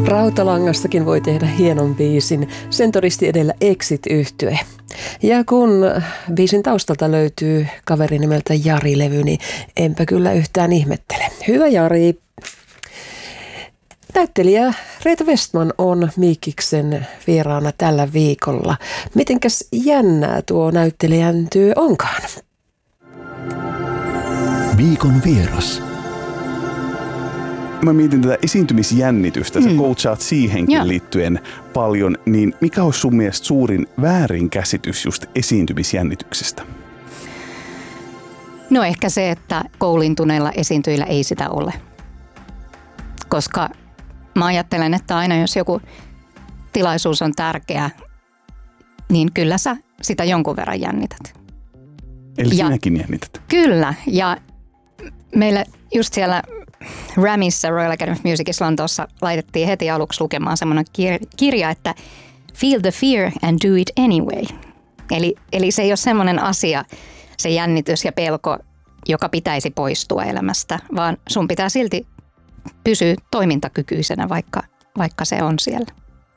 Rautalangastakin voi tehdä hienon biisin. Sen todisti edellä Exit-yhtye. Ja kun biisin taustalta löytyy kaveri nimeltä Jari-levy, niin enpä kyllä yhtään ihmettele. Hyvä Jari! Näyttelijä Reetta Westman on Miikkiksen vieraana tällä viikolla. Mitenkäs jännää tuo näyttelijän työ onkaan? Viikon vieras. Mä mietin tätä esiintymisjännitystä, sä coachaat siihenkin liittyen paljon, niin mikä olisi sun mielestä suurin väärinkäsitys just esiintymisjännityksestä? No ehkä se, että kouluintuneilla esiintyjillä ei sitä ole. Koska mä ajattelen, että aina jos joku tilaisuus on tärkeä, niin kyllä sä sitä jonkun verran jännität. Eli sinäkin jännität? Kyllä, ja meillä just siellä RAMissa, Royal Academy of Musicissa Lontoossa laitettiin heti aluksi lukemaan semmoinen kirja, että feel the fear and do it anyway. Eli se ei ole semmoinen asia, se jännitys ja pelko, joka pitäisi poistua elämästä, vaan sun pitää silti pysyä toimintakykyisenä, vaikka se on siellä.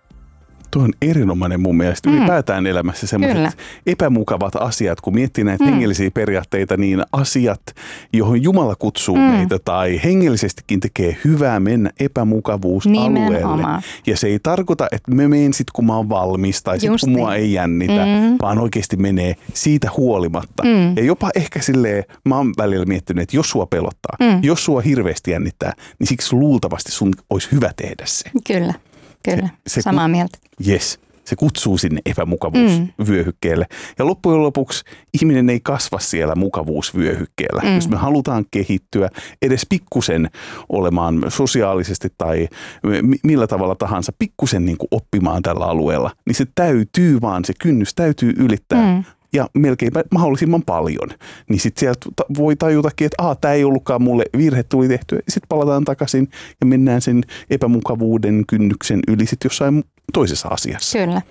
Tuo on erinomainen mun mielestä. Ylipäätään elämässä sellaiset epämukavat asiat, kun miettii näitä hengellisiä periaatteita, niin asiat, johon Jumala kutsuu meitä tai hengellisestikin tekee hyvää mennä epämukavuusalueelle. Ja se ei tarkoita, että mä menen sit kun mä oon valmis tai sit kun mua ei jännitä, vaan oikeasti menee siitä huolimatta. Ja jopa ehkä silleen, mä oon välillä miettinyt, että jos sua pelottaa, jos sua hirveästi jännittää, niin siksi luultavasti sun olisi hyvä tehdä se. Kyllä. Samaa mieltä. Yes, se kutsuu sinne epämukavuusvyöhykkeelle. Ja loppujen lopuksi ihminen ei kasva siellä mukavuusvyöhykkeellä. Jos me halutaan kehittyä edes pikkusen olemaan sosiaalisesti tai millä tavalla tahansa pikkusen niin kuin oppimaan tällä alueella, niin se kynnys täytyy ylittää. Ja melkeinpä mahdollisimman paljon. Niin sitten sieltä voi tajutakin, että tämä ei ollutkaan mulle, virhe tuli tehtyä. Sitten palataan takaisin ja mennään sen epämukavuuden kynnyksen yli sitten jossain toisessa asiassa. Kyllä.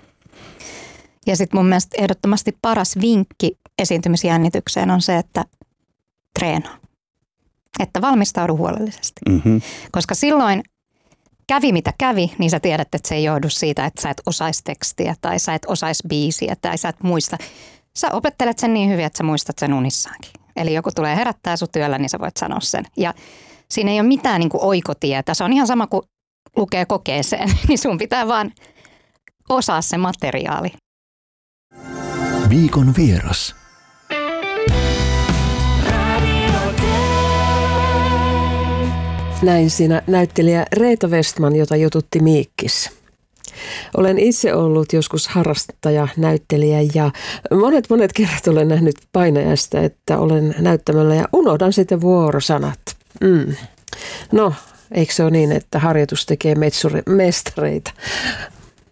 Ja sitten mun mielestä ehdottomasti paras vinkki esiintymisjännitykseen on se, että treenaa. Että valmistaudu huolellisesti. Koska silloin kävi mitä kävi, niin sä tiedät, että se ei johdu siitä, että sä et osaisi tekstiä tai sä et osaisi biisiä tai sä et muista. Sä opettelet sen niin hyvin, että sä muistat sen unissaankin. Eli joku tulee herättää sut yöllä, niin sä voit sanoa sen. Ja siinä ei ole mitään niin kuin oikotietä. Se on ihan sama kuin lukee kokeeseen, niin sun pitää vaan osaa se materiaali. Viikon vieras. Näin siinä näyttelijä Reetta Westman, jota jututti Miikkis. Olen itse ollut joskus harrastaja, näyttelijä ja monet kerrat olen nähnyt painajasta, että olen näyttämällä ja unohdan sitten vuorosanat. No, eikö se ole niin, että harjoitus tekee mestareita?